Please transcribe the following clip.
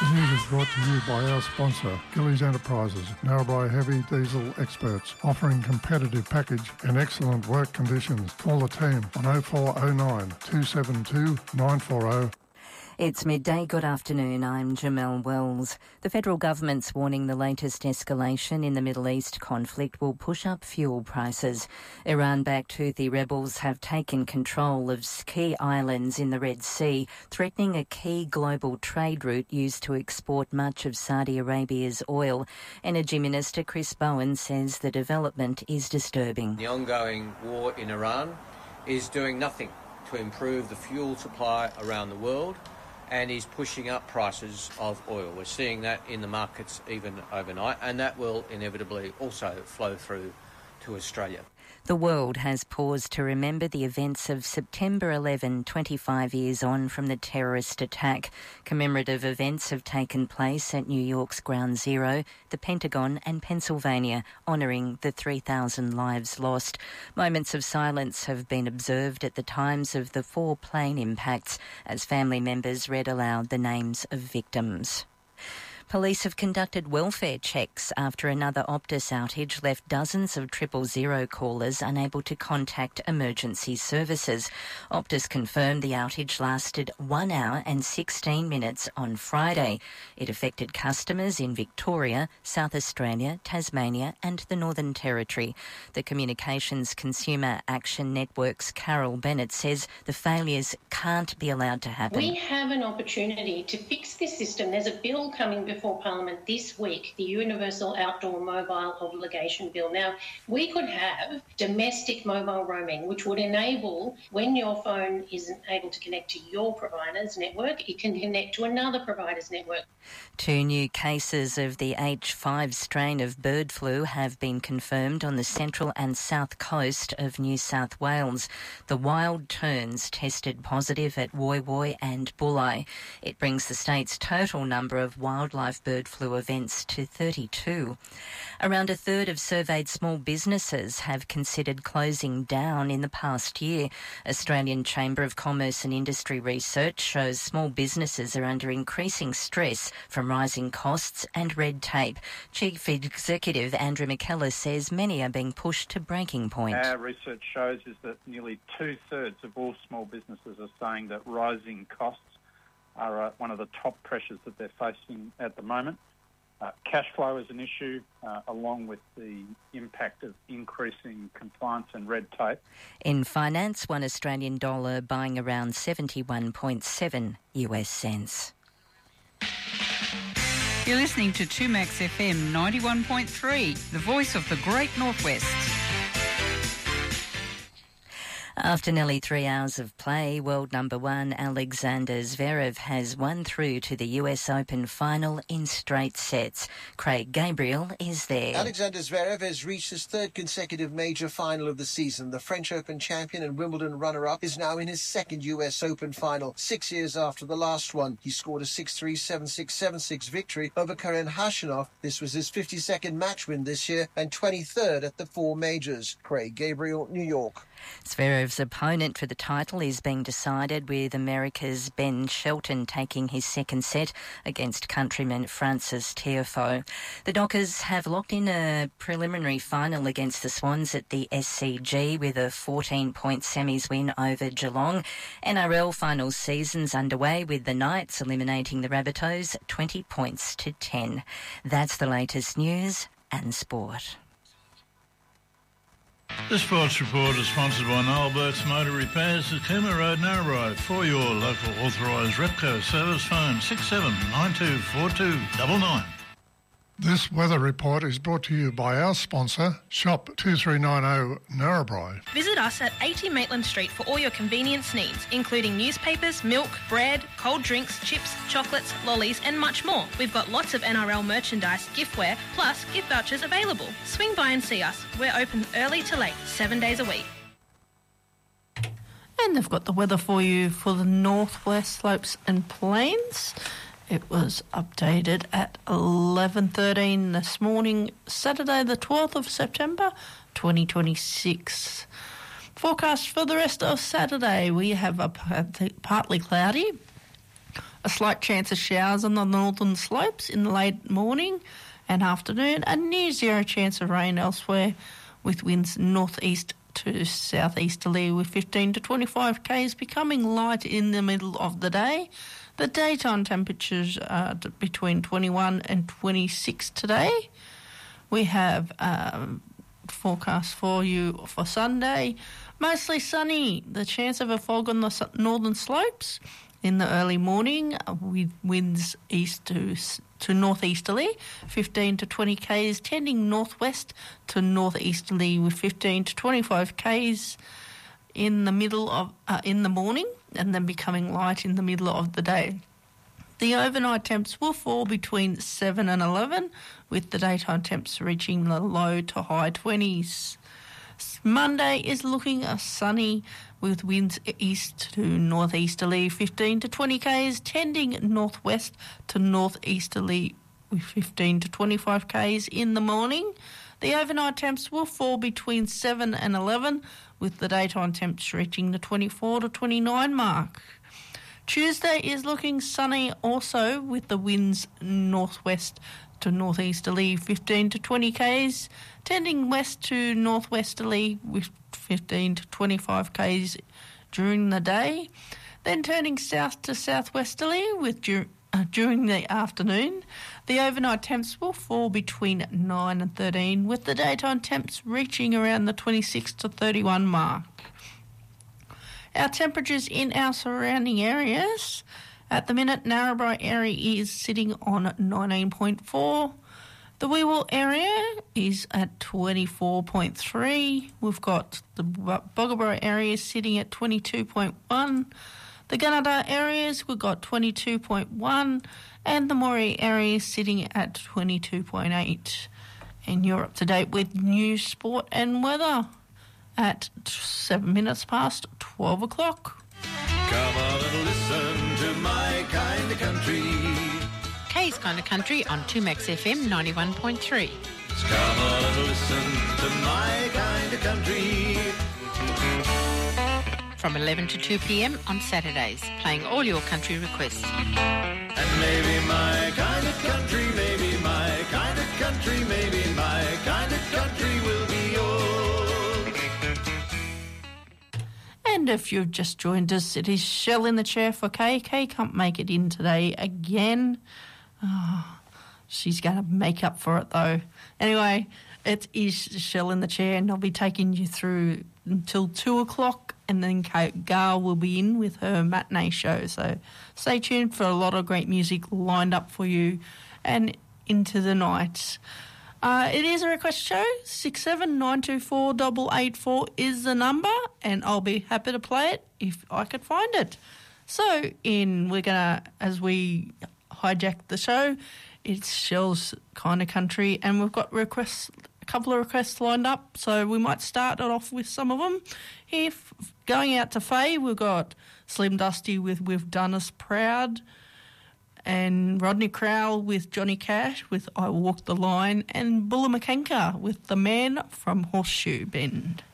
News is brought to you by our sponsor, Gillies Enterprises, Narrabri Heavy Diesel Experts, offering competitive package and excellent work conditions. Call the team on 0409 272 940. It's midday. Good afternoon. I'm Jamelle Wells. The federal government's warning the latest escalation in the Middle East conflict will push up fuel prices. Iran-backed Houthi rebels have taken control of key islands in the Red Sea, threatening a key global trade route used to export much of Saudi Arabia's oil. Energy Minister Chris Bowen says the development is disturbing. The ongoing war in Iran is doing nothing to improve the fuel supply around the world, and is pushing up prices of oil. We're seeing that in the markets even overnight, and that will inevitably also flow through to Australia. The world has paused to remember the events of September 11, 25 years on from the terrorist attack. Commemorative events have taken place at New York's Ground Zero, the Pentagon and Pennsylvania, honouring the 3,000 lives lost. Moments of silence have been observed at the times of the 4 plane impacts as family members read aloud the names of victims. Police have conducted welfare checks after another Optus outage left dozens of 000 callers unable to contact emergency services. Optus confirmed the outage lasted 1 hour and 16 minutes on Friday. It affected customers in Victoria, South Australia, Tasmania and the Northern Territory. The Communications Consumer Action Network's Carol Bennett says the failures can't be allowed to happen. We have an opportunity to fix this system. There's a bill coming before Parliament this week, the Universal Outdoor Mobile Obligation Bill. Now, we could have domestic mobile roaming, which would enable, when your phone isn't able to connect to your provider's network, it can connect to another provider's network. 2 new cases of the H5 strain of bird flu have been confirmed on the central and south coast of New South Wales. The wild terns tested positive at Woy Woy and Bulli. It brings the state's total number of wildlife bird flu events to 32. Around a third of surveyed small businesses have considered closing down in the past year. Australian Chamber of Commerce and Industry research shows small businesses are under increasing stress from rising costs and red tape. Chief Executive Andrew McKellar says many are being pushed to breaking point. Our research shows is that nearly 2/3 of all small businesses are saying that rising costs are one of the top pressures that they're facing at the moment. Cash flow is an issue, along with the impact of increasing compliance and red tape. In finance, one Australian dollar buying around 71.7 US cents. You're listening to 2Max FM 91.3, the voice of the Great Northwest. After nearly 3 hours of play, world number 1 Alexander Zverev has won through to the US Open final in straight sets. Craig Gabriel is there. Alexander Zverev has reached his 3rd consecutive major final of the season. The French Open champion and Wimbledon runner-up is now in his 2nd US Open final, 6 years after the last one. He scored a 6-3, 7-6, 7-6 victory over Karen Khachanov. This was his 52nd match win this year and 23rd at the 4 majors. Craig Gabriel, New York. Zverev's opponent for the title is being decided with America's Ben Shelton taking his 2nd set against countryman Francis Tiafoe. The Dockers have locked in a preliminary final against the Swans at the SCG with a 14-point semis win over Geelong. NRL final season's underway with the Knights eliminating the Rabbitohs 20 points to 10. That's the latest news and sport. The Sports Report is sponsored by Noel Burke's Motor Repairs at Cooma Road, Narrabri. For your local authorised Repco service, phone 67924299. This weather report is brought to you by our sponsor, Shop 2390 Narrabri. Visit us at 80 Maitland Street for all your convenience needs, including newspapers, milk, bread, cold drinks, chips, chocolates, lollies and much more. We've got lots of NRL merchandise, giftware, plus gift vouchers available. Swing by and see us. We're open early to late, 7 days a week. And they've got the weather for you for the northwest slopes and plains. It was updated at 11:13 this morning, Saturday the 12th of September 2026. Forecast for the rest of Saturday, we have a partly cloudy, A slight chance of showers on the northern slopes in the late morning and afternoon. A near zero chance of rain elsewhere, with winds northeast to southeasterly with 15 to 25 k's, becoming light in the middle of the day. The daytime temperatures are between 21 and 26 today. We have forecast for you for Sunday. Mostly sunny. The chance of a fog on the northern slopes in the early morning, with winds east to northeasterly, 15 to 20 k's, tending northwest to northeasterly with 15 to 25 k's in the middle of in the morning, and then becoming light in the middle of the day. The overnight temps will fall between 7 and 11, with the daytime temps reaching the low to high 20s. Monday is looking sunny, with winds east to northeasterly, 15 to 20 k's, tending northwest to northeasterly with 15 to 25 k's in the morning. The overnight temps will fall between 7 and 11, with the daytime temps reaching the 24 to 29 mark. Tuesday is looking sunny also, with the winds northwest to northeasterly 15 to 20 k's, tending west to northwesterly with 15 to 25 k's during the day, then turning south to southwesterly with during the afternoon. The overnight temps will fall between 9 and 13, with the daytime temps reaching around the 26 to 31 mark. Our temperatures in our surrounding areas. At the minute, Narrabri area is sitting on 19.4. The Wewell area is at 24.3. We've got the Bogabro area sitting at 22.1. The Gunnedah areas, we've got 22.1. And the Moree area sitting at 22.8. And you're up to date with news, sport and weather at 7 minutes past 12 o'clock. Come on and listen to my kind of country. Kay's Kind of Country on 2Max FM 91.3. Come on and listen to my kind of country. From 11 to 2 p.m. on Saturdays, playing all your country requests. And maybe my kind of country, maybe my kind of country, maybe my kind of country will be yours. And if you've just joined us, it is Shell in the chair for Kay. Kay can't make it in today again. Oh, she's going to make up for it though. Anyway, it is Shell in the chair, and I'll be taking you through until 2 o'clock, and then Gail will be in with her matinee show. So stay tuned for a lot of great music lined up for you and into the night. It is a request show. 67924 is the number, and I'll be happy to play it if I could find it. So we're gonna, as we hijack the show, it's Shell's Kind of Country, and we've got a couple of requests lined up, so we might start it off with some of them. Here, going out to Faye, we've got Slim Dusty with We've Done Us Proud, and Rodney Crowell with Johnny Cash with I Walked the Line, and Bulla McKenka with The Man from Horseshoe Bend.